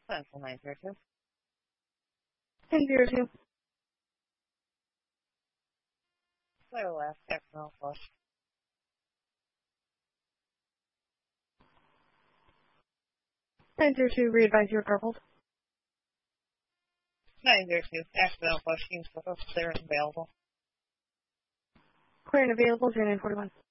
Central 902. 1002. Clear left, external flush. 902, re-advise your garbled. 902, accidental flush, use for clear and available. Clear and available, 0941.